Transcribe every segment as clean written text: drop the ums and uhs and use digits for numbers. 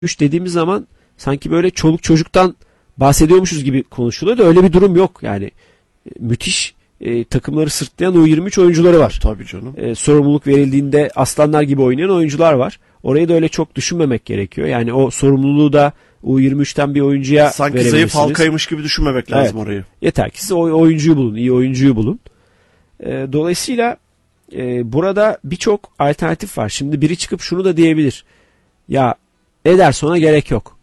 3 dediğimiz zaman sanki böyle çoluk çocuktan bahsediyormuşuz gibi konuşuluyor da öyle bir durum yok. Yani müthiş takımları sırtlayan U23 oyuncuları var. Tabii canım. Sorumluluk verildiğinde aslanlar gibi oynayan oyuncular var. Orayı da öyle çok düşünmemek gerekiyor. Yani o sorumluluğu da U23'ten bir oyuncuya sanki verebilirsiniz. zayıf halkaymış gibi düşünmemek lazım orayı. Yeter ki siz oyuncuyu bulun, iyi oyuncuyu bulun. Dolayısıyla burada birçok alternatif var. Şimdi biri çıkıp şunu da diyebilir. Ya Ederson'a gerek yok.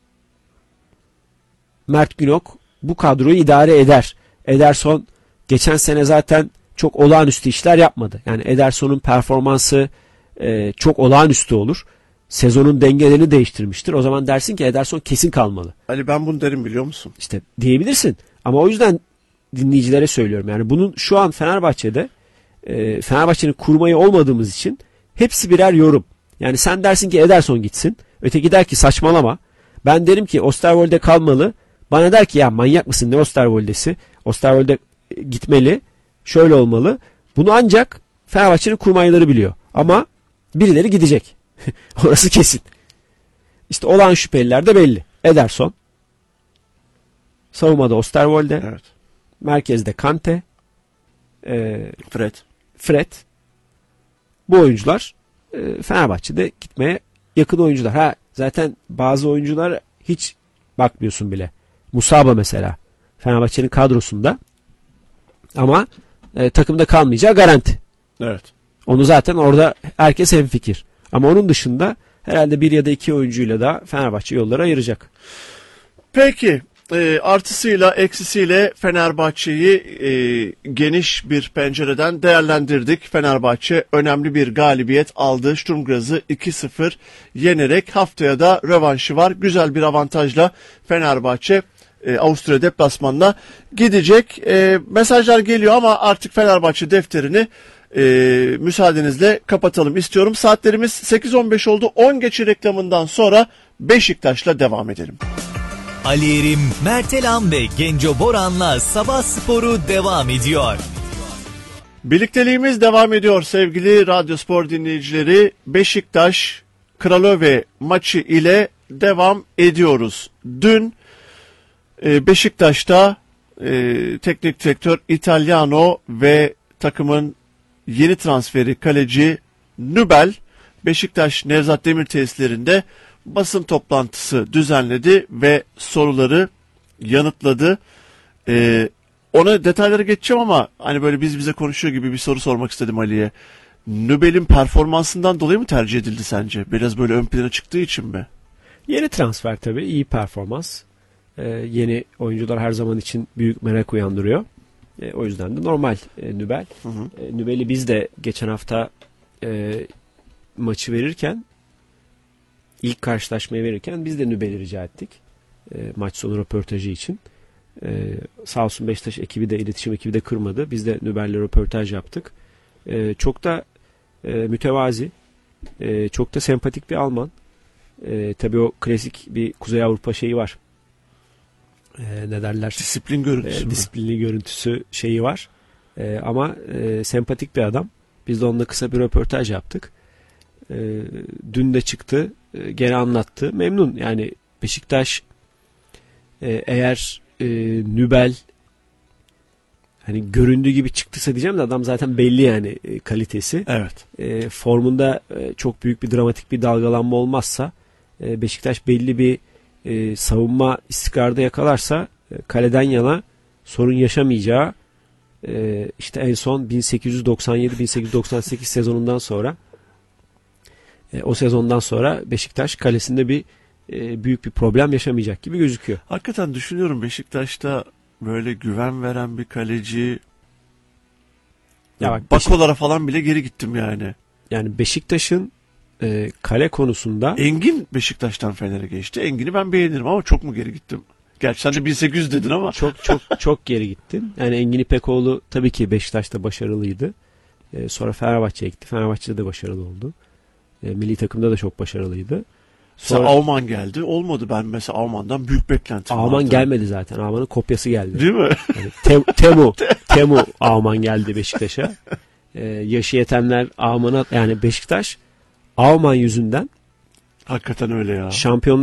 Mert Günok bu kadroyu idare eder. Ederson geçen sene zaten çok olağanüstü işler yapmadı. Yani Ederson'un performansı çok olağanüstü olur. Sezonun dengelerini değiştirmiştir. O zaman dersin ki Ederson kesin kalmalı. Ali ben bunu derim biliyor musun? İşte diyebilirsin. Ama o yüzden dinleyicilere söylüyorum. Yani bunun şu an Fenerbahçe'de Fenerbahçe'nin kurmayı olmadığımız için hepsi birer yorum. Yani sen dersin ki Ederson gitsin. Öteki der ki saçmalama. Ben derim ki Osterwolde kalmalı. Bana der ki ya manyak mısın ne Osterwolde'si? Osterwolde gitmeli. Şöyle olmalı. Bunu ancak Fenerbahçe'nin kurmayları biliyor. Ama birileri gidecek. Orası kesin. İşte olan şüpheliler de belli. Ederson. Savunmada Osterwolde. Evet. Merkezde Kante. Fred. Bu oyuncular Fenerbahçe'de gitmeye yakın oyuncular. Zaten bazı oyuncular hiç bakmıyorsun bile. Musaba mesela. Fenerbahçe'nin kadrosunda. Ama takımda kalmayacağı garanti. Evet. Onu zaten orada herkes hemfikir. Ama onun dışında herhalde bir ya da iki oyuncuyla da Fenerbahçe yolları ayıracak. Peki. Artısıyla eksisiyle Fenerbahçe'yi geniş bir pencereden değerlendirdik. Fenerbahçe önemli bir galibiyet aldı. Sturm Graz'ı 2-0 yenerek haftaya da rövanşı var. Güzel bir avantajla Fenerbahçe Avusturya deplasmanına gidecek. Mesajlar geliyor ama artık Fenerbahçe defterini müsaadenizle kapatalım istiyorum. Saatlerimiz 8:15 oldu. 10 geçe reklamından sonra Beşiktaş'la devam edelim. Ali Erim, Mert Elam ve Genco Boran'la Sabah Sporu devam ediyor. Birlikteliğimiz devam ediyor sevgili Radyo Spor dinleyicileri. Beşiktaş Kralöve maçı ile devam ediyoruz. Dün Beşiktaş'ta teknik direktör Italiano ve takımın yeni transferi kaleci Nübel Beşiktaş Nevzat Demir tesislerinde basın toplantısı düzenledi ve soruları yanıtladı. Ona detaylara geçeceğim ama hani böyle biz bize konuşuyor gibi bir soru sormak istedim Ali'ye. Nübel'in performansından dolayı mı tercih edildi sence? Biraz böyle ön plana çıktığı için mi? Yeni transfer tabii. İyi performans. Yeni oyuncular her zaman için büyük merak uyandırıyor. O yüzden de normal Nübel. Nübel'i biz de geçen hafta maçı verirken ilk karşılaşmayı verirken biz de Nübel'i rica ettik. Maç sonu röportajı için. Sağ olsun Beşiktaş ekibi de iletişim ekibi de kırmadı. Biz de Nübel'le röportaj yaptık. Çok da mütevazi, çok da sempatik bir Alman. Tabii o klasik bir Kuzey Avrupa şeyi var. Ne derler? Disiplin görüntüsü. Disiplinli görüntüsü şeyi var. Ama sempatik bir adam. Biz de onunla kısa bir röportaj yaptık. Dün de çıktı. Gene anlattı. Memnun. Yani Beşiktaş eğer Nübel hani göründüğü gibi çıktıysa diyeceğim de adam zaten belli yani kalitesi. Evet. Formunda çok büyük bir dramatik bir dalgalanma olmazsa Beşiktaş belli bir savunma istikrarda yakalarsa kaleden yana sorun yaşamayacağı işte en son 1897-1898 sezonundan sonra o sezondan sonra Beşiktaş kalesinde bir büyük bir problem yaşamayacak gibi gözüküyor. Hakikaten düşünüyorum Beşiktaş'ta böyle güven veren bir kaleci. Ya bak, Bakolara falan bile geri gittim yani. Yani Beşiktaş'ın kale konusunda Engin Beşiktaş'tan Fener'e geçti. Engin'i ben beğenirim ama çok mu geri gittim? Gerçi sen de 1800 dedin ama. Çok geri gittin. Yani Engin İpekoğlu tabii ki Beşiktaş'ta başarılıydı. Sonra Fenerbahçe'ye gitti. Fenerbahçe'de de başarılı oldu. Milli takımda da çok başarılıydı. Sonra Aumann geldi. Olmadı. Ben mesela Aumann'dan büyük beklentim vardı. Aumann gelmedi zaten. Aumann'ın kopyası geldi. Değil mi? Yani Temu Aumann geldi Beşiktaş'a. Yaşı yetenler Aumann'a yani Beşiktaş Aumann yüzünden Hakikaten öyle ya. Şampiyon